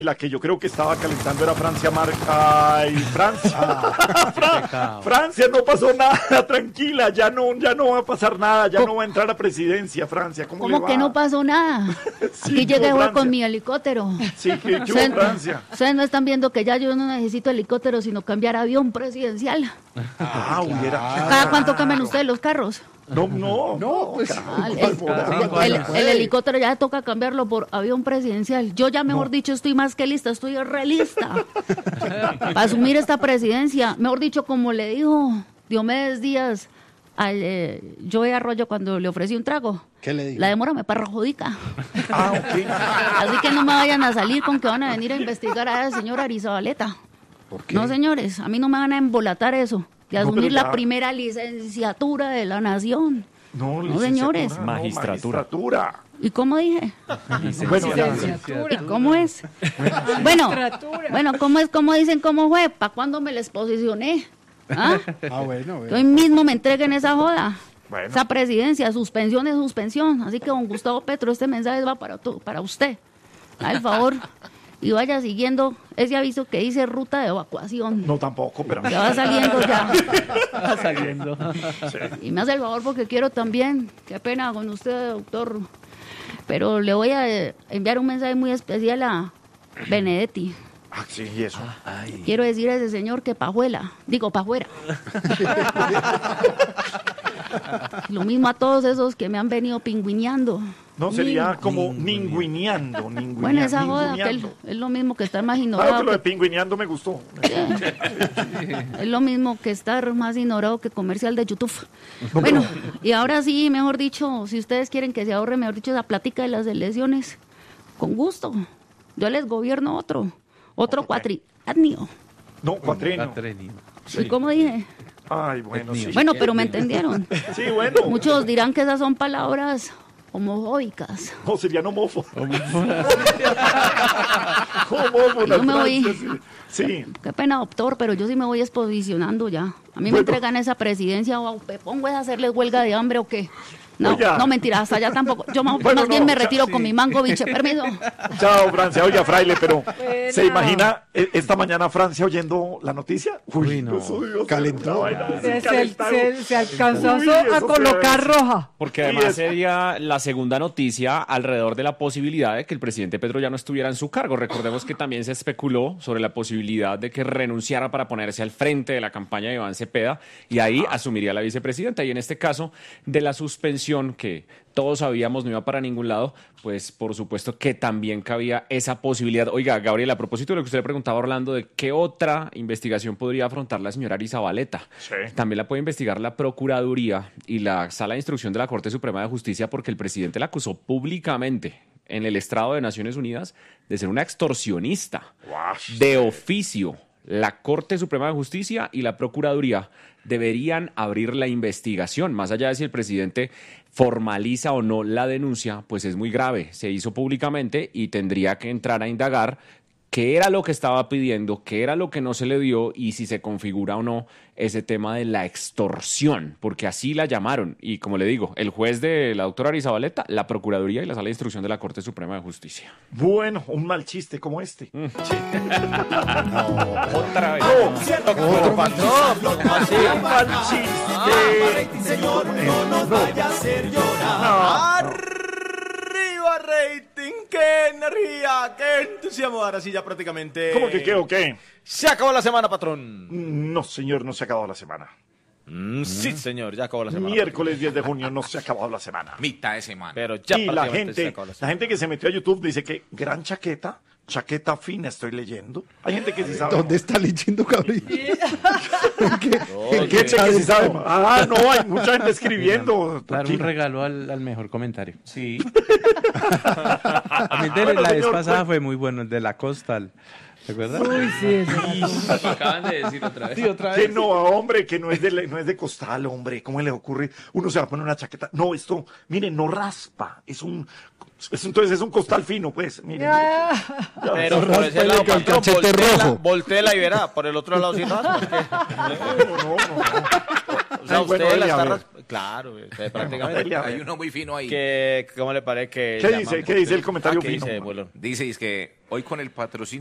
La que yo creo que estaba calentando era Francia Ay, Francia. Francia, no pasó nada, tranquila, ya no va a pasar nada, ya no va a entrar a presidencia, Francia. ¿Cómo le va? Que no pasó nada? Sí, aquí llegué Francia. con mi helicóptero. Sí, ¿qué hubo, Francia? Ustedes no están viendo que ya yo no necesito helicóptero, sino cambiar avión presidencial. ¿Cada cuánto cambian ustedes los carros? No, pues el helicóptero ya toca cambiarlo por avión presidencial. Yo ya, mejor dicho, estoy más que lista, estoy re lista para asumir esta presidencia. Mejor dicho, como le dijo Diomedes Díaz al Joey Arroyo cuando le ofrecí un trago. ¿Qué le dijo? La demora me perjudica. Ok. Así que no me vayan a salir con que van a venir a investigar a esa señora Arizabaleta. ¿Por qué? No, señores, a mí no me van a embolatar eso. De asumir pero la primera licenciatura de la nación. No, señores. Magistratura. ¿Y cómo dije? Licenciatura. ¿Y cómo es? Bueno, ¿cómo es? ¿Cómo dicen cómo fue? ¿Para cuándo me les posicioné? ¿Ah? Bueno. Que hoy mismo me entreguen esa joda. Bueno. Esa presidencia, suspensión es suspensión. Así que, don Gustavo Petro, este mensaje va para usted. Al favor. Y vaya siguiendo ese aviso que dice ruta de evacuación. No, tampoco, pero... Ya va saliendo ya. Va saliendo. Sí. Y me hace el favor porque quiero también, qué pena con usted, doctor, pero le voy a enviar un mensaje muy especial a Benedetti. Ah, sí, y eso. Quiero decir a ese señor que pa' fuera. Lo mismo a todos esos que me han venido pingüineando. No, sería como ningüineando. Bueno, esa joda, que es lo mismo que estar más ignorado. Claro que lo de pingüineando me gustó. Es lo mismo que estar más ignorado que comercial de YouTube. Bueno, y ahora sí, mejor dicho, si ustedes quieren que se ahorre, mejor dicho, esa plática de las elecciones, con gusto. Yo les gobierno otro cuatrienio. No, cuatrenio. ¿Y cómo dije? Ay, bueno, sí. Bueno, pero me entendieron. Sí, bueno. Muchos dirán que esas son palabras homofóbicas. No, serían homófobos. Yo me voy. Sí. Qué pena, doctor, pero yo sí me voy exposicionando ya. A mí me entregan esa presidencia o me pongo a hacerles huelga de hambre o qué. No, Oiga. no, mentira, hasta allá tampoco. Yo más bien me retiro con mi mango, biche, permiso. Chao, Francia. Oiga, fraile, pero ¿se imagina esta mañana Francia oyendo la noticia? Uy, no. Calentó. Se alcanzó a colocar roja. Porque además sería la segunda noticia alrededor de la posibilidad de que el presidente Petro ya no estuviera en su cargo. Recordemos que también se especuló sobre la posibilidad de que renunciara para ponerse al frente de la campaña de Iván Cepeda y ahí asumiría la vicepresidenta. Y en este caso, de la suspensión que todos sabíamos no iba para ningún lado, pues por supuesto que también cabía esa posibilidad. Oiga, Gabriel, a propósito de lo que usted le preguntaba a Orlando, ¿de qué otra investigación podría afrontar la señora Arizabaleta? Sí. También la puede investigar la Procuraduría y la Sala de Instrucción de la Corte Suprema de Justicia porque el presidente la acusó públicamente en el estrado de Naciones Unidas de ser una extorsionista de oficio. La Corte Suprema de Justicia y la Procuraduría deberían abrir la investigación, más allá de si el presidente formaliza o no la denuncia, pues es muy grave. Se hizo públicamente y tendría que entrar a indagar qué era lo que estaba pidiendo, qué era lo que no se le dio y si se configura o no ese tema de la extorsión, porque así la llamaron. Y como le digo, el juez de la doctora Arizabaleta, la Procuraduría y la Sala de Instrucción de la Corte Suprema de Justicia. Bueno, un mal chiste como este. Otra vez. Otro Un mal chiste. Señor, no vaya a hacer llorar. Arriba, rating, qué energía, qué entusiasmo. Ahora sí, ya prácticamente. ¿Cómo que qué o qué? Se acabó la semana, patrón. No, señor, no se ha acabado la semana. Sí, señor, ya acabó la semana. Miércoles 10 de junio no se ha acabado la semana. Mitad de semana. Pero ya Y la prácticamente se gente, acabó la la semana. gente que se metió a YouTube dice que gran chaqueta fina estoy leyendo. Hay gente que sí sabe. ¿Dónde está leyendo, Gabriel? Hay gente que sí sabe. Ah, no, hay mucha gente escribiendo. Dar un Tranquilo. regalo al mejor comentario. Sí. A mí de Bueno, la vez señor, pasada fue muy bueno, el de la Costal. ¿Te acuerdas? Uy, sí, Lo acaban de decir otra vez. Sí, otra Que vez. no, hombre, que no es de costal, hombre. ¿Cómo le ocurre? Uno se va a poner una chaqueta. No, esto, mire, no raspa. Entonces es un costal fino, pues. Mire. Pero por Raspele ese lado, con el patrón, cachete rojo. voltéela y verá. Por el otro lado sí raspa. No. O sea, Ay, bueno, usted la dele, a está ver. Claro, prácticamente. Hay uno muy fino ahí. ¿Cómo le parece que ¿Qué dice el comentario fino? Dice, es que hoy con el patrocinio